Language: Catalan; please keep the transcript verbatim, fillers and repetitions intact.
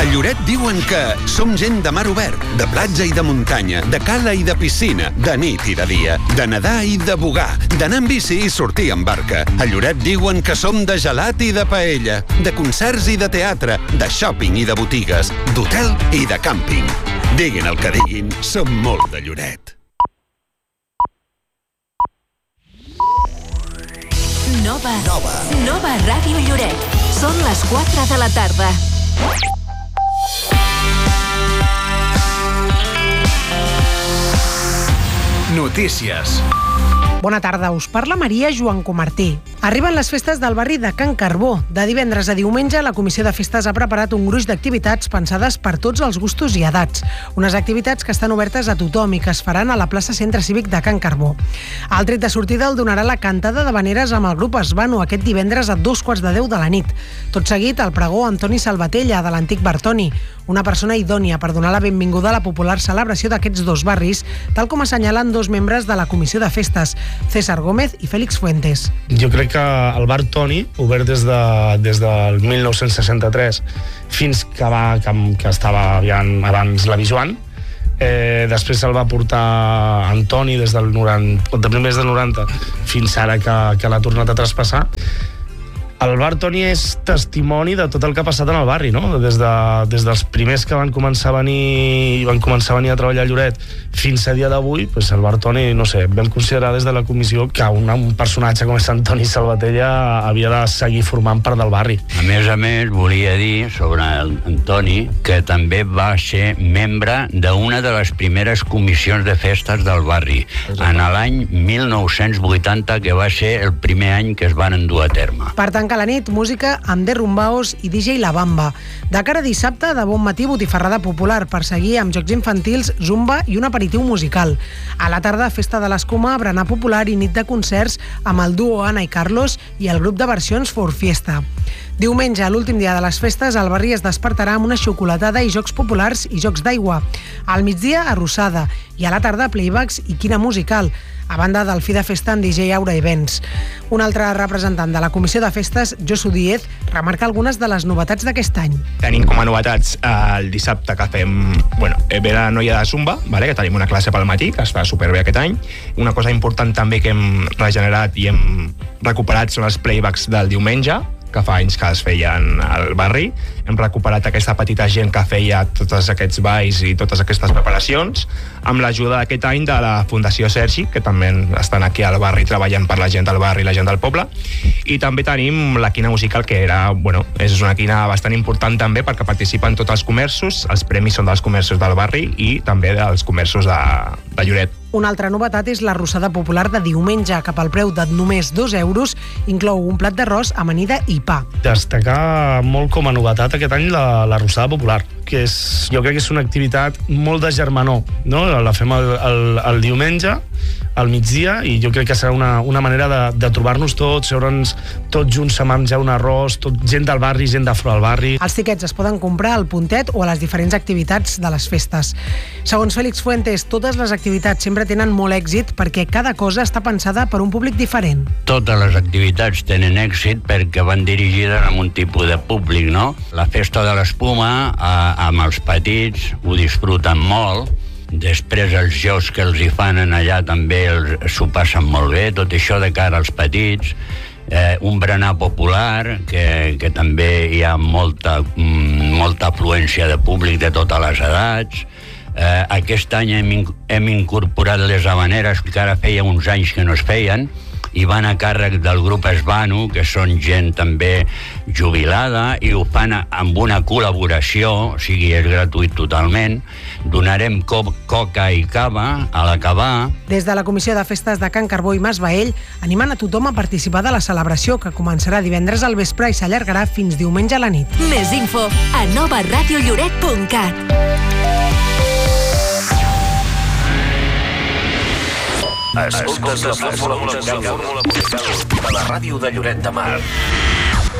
A Lloret diuen que som gent de mar obert, de platja i de muntanya, de cala i de piscina, de nit i de dia, de nedar i de bugar, d'anar amb bici i sortir amb barca. A Lloret diuen que som de gelat i de paella, de concerts i de teatre, de shopping i de botigues, d'hotel i de càmping. Diguin el que diguin, som molt de Lloret. Nova. Nova. Nova Ràdio Lloret. Són les quatre de la tarda. Notícies. Bona tarda, us parla Maria Joan Comartí. Arriben les festes del barri de Can Carbó. De divendres a diumenge, la Comissió de Festes ha preparat un gruix d'activitats pensades per tots els gustos i edats. Unes activitats que estan obertes a tothom i que es faran a la plaça Centre Cívic de Can Carbó. El tret de sortida el donarà la cantada de veneres amb el grup Esbano aquest divendres a dos quarts de deu de la nit. Tot seguit, el pregó Antoni Salvatella, de l'antic Bertoni, una persona idònia per donar la benvinguda a la popular celebració d'aquests dos barris, tal com assenyalen dos membres de la Comissió de Festes, César Gómez i Félix Fuentes. Jo crec que el bar Toni, obert des, de, des del mil nou-cents seixanta-tres fins que, va, que, que estava aviam, abans la Bijoan, eh, després se'l va portar Antoni des del noranta, de primers del noranta fins ara que, que l'ha tornat a traspassar. El bar Toni és testimoni de tot el que ha passat en el barri, no? Des, de, des dels primers que van començar a venir van començar a venir a treballar a Lloret fins a dia d'avui, pues el bar Toni, no sé, vam considerar des de la comissió que un, un personatge com és Antoni Salvatella havia de seguir formant part del barri. A més a més, volia dir sobre el Antoni que també va ser membre d'una de les primeres comissions de festes del barri, en l'any mil nou-cents vuitanta, que va ser el primer any que es van endur a terme. Per tant, que a la nit, música amb The Rumbaos i D J La Bamba. De cara a dissabte, de bon matí, botifarrada popular per seguir amb jocs infantils, zumba i un aperitiu musical. A la tarda, festa de l'escuma, berenar popular i nit de concerts amb el duo Anna i Carlos i el grup de versions For Fiesta. Diumenge, l'últim dia de les festes, el barri es despertarà amb una xocolatada i jocs populars i jocs d'aigua. Al migdia, arrossada, i a la tarda, playbacks i quina musical, a banda del fi de festa en D J Aura Events. Un altre representant de la Comissió de Festes, Josu Díez, remarca algunes de les novetats d'aquest any. Tenim com a novetats el dissabte que fem, bueno, ve la noia de Zumba, vale, que tenim una classe pel matí, que es fa superbé aquest any. Una cosa important també que hem regenerat i hem recuperat són els playbacks del diumenge, que fa anys que es feien al barri. Hem recuperat aquesta petita gent que feia tots aquests balls i totes aquestes preparacions, amb l'ajuda d'aquest any de la Fundació Sergi, que també estan aquí al barri treballant per la gent del barri i la gent del poble. I també tenim la quina musical, que era, bueno, és una quina bastant important també perquè participen tots els comerços. Els premis són dels comerços del barri i també dels comerços de, de Lloret. Una altra novetat és l'arrossada popular de diumenge, que pel preu de només dos euros inclou un plat d'arròs, amanida i pa. Destacar molt com a novetat aquest any la, l'arrossada popular, que és, jo crec que és una activitat molt de germanor, no? La fem el, el, el diumenge, al migdia, i jo crec que serà una, una manera de, de trobar-nos tots, seure'ns tots junts a menjar un arròs, tot, gent del barri, gent de fora del barri. Els tiquets es poden comprar al puntet o a les diferents activitats de les festes. Segons Félix Fuentes, totes les activitats sempre tenen molt èxit perquè cada cosa està pensada per un públic diferent. Totes les activitats tenen èxit perquè van dirigides a un tipus de públic, no? La festa de l'espuma, eh, amb els petits, ho disfruten molt. Després els jocs que els hi fan allà també s'ho passen molt bé, tot això de cara als petits. Eh, un berenar popular, que, que també hi ha molta, molta afluència de públic de totes les edats. Eh, aquest any hem, hem incorporat les habaneres, que ara feia uns anys que no es feien, i van a càrrec del grup Esbano, que són gent també jubilada, i ho fan amb una col·laboració, o sigui, és gratuït totalment. Donarem co- coca i cava a l'acabar. Des de la Comissió de Festes de Can Carbó i Mas Baell animen a tothom a participar de la celebració, que començarà divendres al vespre i s'allargarà fins diumenge a la nit. Més info a nova ràdio lloret punt cat. Escoltes la fórmula musical de la ràdio de Lloret de Mar.